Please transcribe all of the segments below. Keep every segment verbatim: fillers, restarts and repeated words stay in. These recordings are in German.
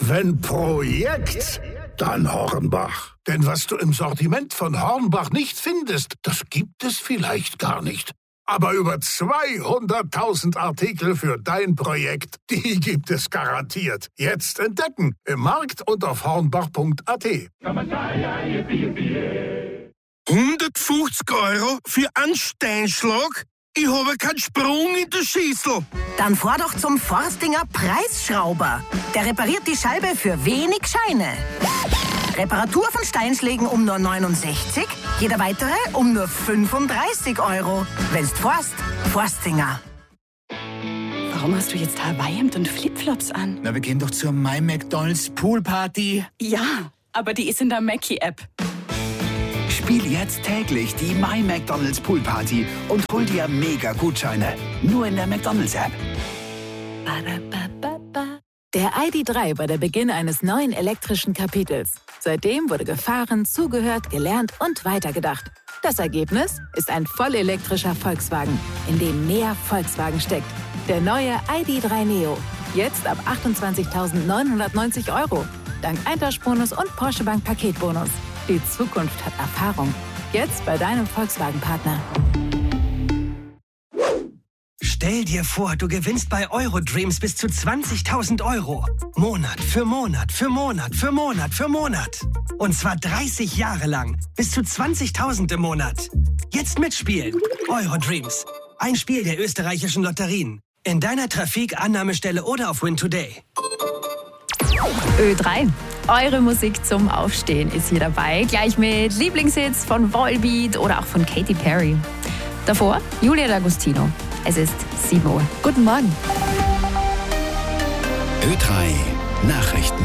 Wenn Projekt, dann Hornbach. Denn was du im Sortiment von Hornbach nicht findest, das gibt es vielleicht gar nicht. Aber über zweihunderttausend Artikel für dein Projekt, die gibt es garantiert. Jetzt entdecken im Markt und auf hornbach punkt a t. hundertfünfzig Euro für einen Steinschlag? Ich habe keinen Sprung in der Schüssel. Dann fahr doch zum Forstinger Preisschrauber. Der repariert die Scheibe für wenig Scheine. Reparatur von Steinschlägen um nur neunundsechzig, jeder weitere um nur fünfunddreißig Euro. Wenn's forst, Forstinger. Warum hast du jetzt Hawaii-Hemd und Flipflops an? Na, wir gehen doch zur My McDonald's Poolparty. Ja, aber die ist in der Mackie-App. Spiel jetzt täglich die My McDonald's Poolparty und hol dir mega Gutscheine. Nur in der McDonald's-App. Der I D drei war der Beginn eines neuen elektrischen Kapitels. Seitdem wurde gefahren, zugehört, gelernt und weitergedacht. Das Ergebnis ist ein vollelektrischer Volkswagen, in dem mehr Volkswagen steckt. Der neue I D drei Neo. Jetzt ab achtundzwanzigtausendneunhundertneunzig Euro. Dank Eintauschbonus und Porsche Bank Paketbonus. Die Zukunft hat Erfahrung. Jetzt bei deinem Volkswagen-Partner. Stell dir vor, du gewinnst bei Eurodreams bis zu zwanzigtausend Euro. Monat für Monat für Monat für Monat für Monat. Und zwar dreißig Jahre lang. Bis zu zwanzigtausend im Monat. Jetzt mitspielen. Eurodreams. Ein Spiel der österreichischen Lotterien. In deiner Trafik, Annahmestelle oder auf Win Today. Ö drei. Eure Musik zum Aufstehen ist hier dabei. Gleich mit Lieblingshits von Volbeat oder auch von Katy Perry. Davor Julia D'Agostino. Es ist sieben Uhr. Guten Morgen. Ö drei Nachrichten.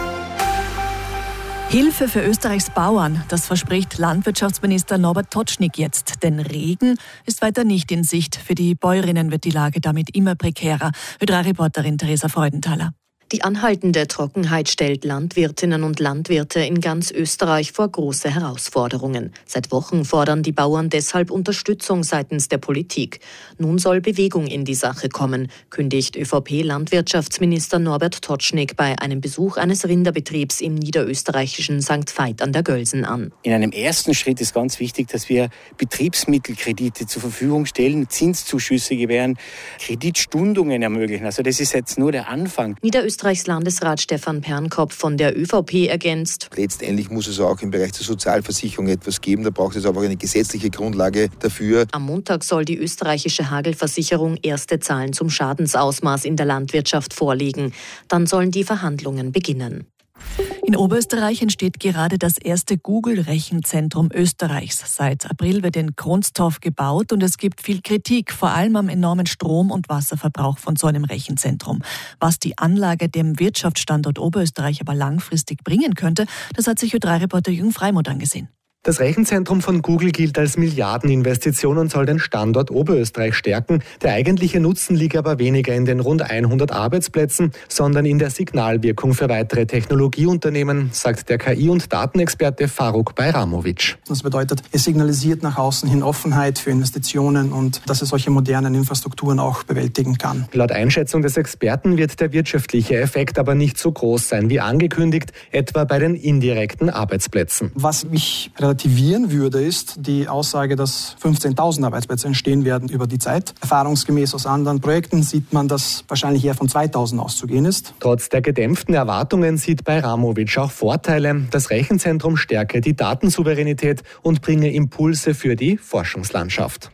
Hilfe für Österreichs Bauern, das verspricht Landwirtschaftsminister Norbert Totschnig jetzt. Denn Regen ist weiter nicht in Sicht. Für die Bäuerinnen wird die Lage damit immer prekärer. Ö drei Reporterin Theresa Freudenthaler. Die anhaltende Trockenheit stellt Landwirtinnen und Landwirte in ganz Österreich vor große Herausforderungen. Seit Wochen fordern die Bauern deshalb Unterstützung seitens der Politik. Nun soll Bewegung in die Sache kommen, kündigt ÖVP-Landwirtschaftsminister Norbert Totschnig bei einem Besuch eines Rinderbetriebs im niederösterreichischen Sankt Veit an der Gölsen an. In einem ersten Schritt ist ganz wichtig, dass wir Betriebsmittelkredite zur Verfügung stellen, Zinszuschüsse gewähren, Kreditstundungen ermöglichen. Also das ist jetzt nur der Anfang. Niederösterreichs Landesrat Stefan Pernkopf von der ÖVP ergänzt: Letztendlich muss es auch im Bereich der Sozialversicherung etwas geben. Da braucht es aber auch eine gesetzliche Grundlage dafür. Am Montag soll die österreichische Hagelversicherung erste Zahlen zum Schadensausmaß in der Landwirtschaft vorlegen. Dann sollen die Verhandlungen beginnen. In Oberösterreich entsteht gerade das erste Google-Rechenzentrum Österreichs. Seit April wird in Kronstorf gebaut und es gibt viel Kritik, vor allem am enormen Strom- und Wasserverbrauch von so einem Rechenzentrum. Was die Anlage dem Wirtschaftsstandort Oberösterreich aber langfristig bringen könnte, das hat sich Ö drei Reporter Jürgen Freimuth angesehen. Das Rechenzentrum von Google gilt als Milliardeninvestition und soll den Standort Oberösterreich stärken. Der eigentliche Nutzen liegt aber weniger in den rund hundert Arbeitsplätzen, sondern in der Signalwirkung für weitere Technologieunternehmen, sagt der K I- und Datenexperte Faruk Bayramovic. Das bedeutet, es signalisiert nach außen hin Offenheit für Investitionen und dass es solche modernen Infrastrukturen auch bewältigen kann. Laut Einschätzung des Experten wird der wirtschaftliche Effekt aber nicht so groß sein wie angekündigt, etwa bei den indirekten Arbeitsplätzen. Was mich relativieren würde, ist die Aussage, dass fünfzehntausend Arbeitsplätze entstehen werden über die Zeit. Erfahrungsgemäß aus anderen Projekten sieht man, dass wahrscheinlich eher von zweitausend auszugehen ist. Trotz der gedämpften Erwartungen sieht Bayramovic auch Vorteile. Das Rechenzentrum stärke die Datensouveränität und bringe Impulse für die Forschungslandschaft.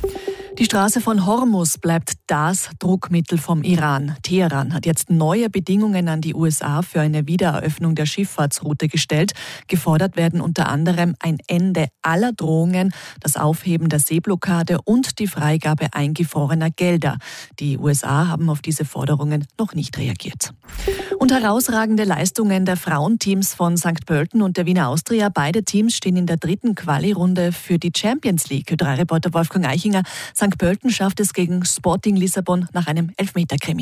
Die Straße von Hormuz bleibt das Druckmittel vom Iran. Teheran hat jetzt neue Bedingungen an die U S A für eine Wiedereröffnung der Schifffahrtsroute gestellt. Gefordert werden unter anderem ein Ende aller Drohungen, das Aufheben der Seeblockade und die Freigabe eingefrorener Gelder. Die U S A haben auf diese Forderungen noch nicht reagiert. Und herausragende Leistungen der Frauenteams von Sankt Pölten und der Wiener Austria. Beide Teams stehen in der dritten Quali-Runde für die Champions League. Ö drei Reporter Wolfgang Eichinger. Sankt Pölten schafft es gegen Sporting Lissabon nach einem Elfmeter-Krimi.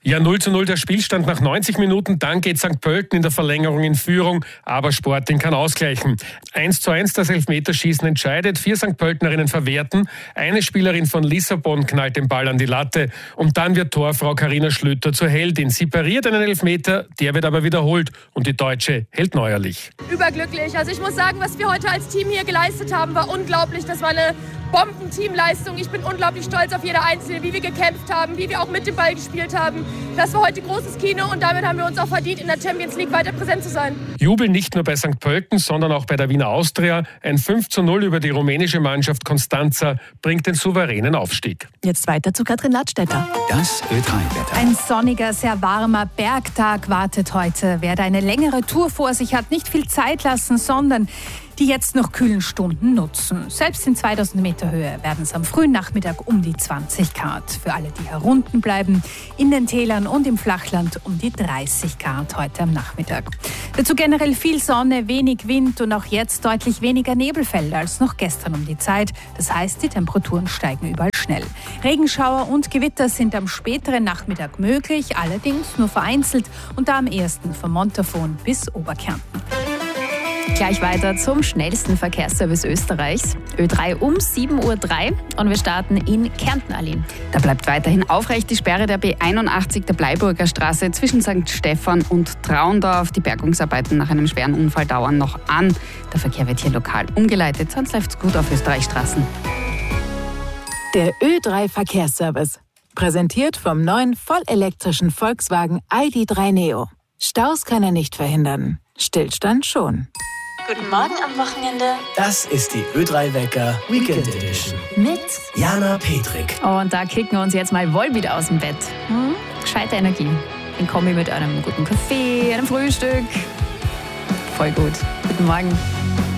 Ja, null zu null der Spielstand nach neunzig Minuten. Dann geht Sankt Pölten in der Verlängerung in Führung, aber Sporting kann ausgleichen. eins zu eins das Elfmeterschießen entscheidet. Vier Sankt Pöltenerinnen verwerten. Eine Spielerin von Lissabon knallt den Ball an die Latte. Und dann wird Torfrau Carina Schlüter zur Heldin. Sie pariert einen Elfmeter, der wird aber wiederholt. Und die Deutsche hält neuerlich. Überglücklich. Also ich muss sagen, was wir heute als Team hier geleistet haben, war unglaublich. Das war eine Bombenteamleistung. Ich bin unglaublich stolz auf jede Einzelne, wie wir gekämpft haben, wie wir auch mit dem Ball gespielt haben. Das war heute großes Kino und damit haben wir uns auch verdient, in der Champions League weiter präsent zu sein. Jubel nicht nur bei Sankt Pölten, sondern auch bei der Wiener Austria. Ein fünf zu null über die rumänische Mannschaft Constanța bringt den souveränen Aufstieg. Jetzt weiter zu Katrin Ladstätter. Das Ö drei Wetter. Ein sonniger, sehr warmer Bergtag wartet heute. Wer da eine längere Tour vor sich hat, nicht viel Zeit lassen, sondern die jetzt noch kühlen Stunden nutzen. Selbst in zweitausend Meter Höhe werden es am frühen Nachmittag um die zwanzig Grad. Für alle, die herunten bleiben, in den Tälern und im Flachland um die dreißig Grad heute am Nachmittag. Dazu generell viel Sonne, wenig Wind und auch jetzt deutlich weniger Nebelfelder als noch gestern um die Zeit. Das heißt, die Temperaturen steigen überall schnell. Regenschauer und Gewitter sind am späteren Nachmittag möglich, allerdings nur vereinzelt und da am ehesten vom Montafon bis Oberkärnten. Gleich weiter zum schnellsten Verkehrsservice Österreichs. Ö drei um sieben Uhr drei und wir starten in Kärnten, Aline. Da bleibt weiterhin aufrecht die Sperre der B einundachtzig der Bleiburger Straße zwischen Sankt Stephan und Traundorf. Die Bergungsarbeiten nach einem schweren Unfall dauern noch an. Der Verkehr wird hier lokal umgeleitet, sonst läuft's gut auf Österreichstraßen. Der Ö drei Verkehrsservice. Präsentiert vom neuen vollelektrischen Volkswagen I D drei Neo. Staus kann er nicht verhindern. Stillstand schon. Guten Morgen am Wochenende. Das ist die Ö drei Wecker Weekend Edition. Mit Jana Petrik. Und da kicken wir uns jetzt mal Volbeat aus dem Bett. Hm? Gescheite Energie. Den komme ich mit einem guten Kaffee, einem Frühstück. Voll gut. Guten Morgen.